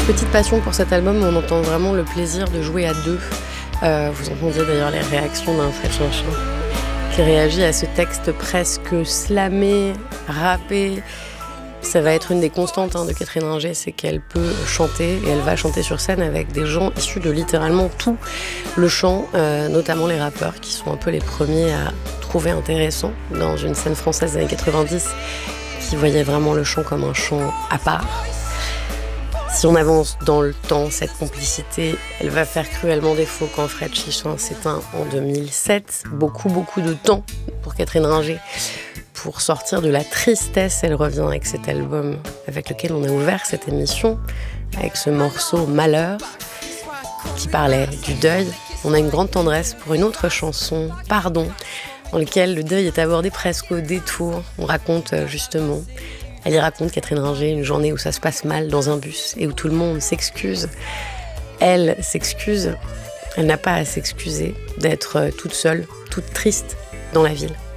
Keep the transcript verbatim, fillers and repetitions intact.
Petite passion pour cet album, on entend vraiment le plaisir de jouer à deux. Euh, vous entendiez d'ailleurs les réactions d'un Fred Chinchin qui réagit à ce texte presque slamé, rappé. Ça va être une des constantes hein, de Catherine Ringer, c'est qu'elle peut chanter et elle va chanter sur scène avec des gens issus de littéralement tout le chant, euh, notamment les rappeurs qui sont un peu les premiers à trouver intéressant dans une scène française des années quatre-vingt-dix qui voyait vraiment le chant comme un chant à part. Si on avance dans le temps, cette complicité, elle va faire cruellement défaut quand Fred Chinchin s'éteint en deux mille sept. Beaucoup, beaucoup de temps pour Catherine Ringer. Pour sortir de la tristesse, elle revient avec cet album avec lequel on a ouvert cette émission, avec ce morceau Malheur, qui parlait du deuil. On a une grande tendresse pour une autre chanson, Pardon, dans laquelle le deuil est abordé presque au détour. On raconte justement... Elle y raconte, Catherine Ringer, une journée où ça se passe mal dans un bus et où tout le monde s'excuse. Elle s'excuse, elle n'a pas à s'excuser d'être toute seule, toute triste dans la ville.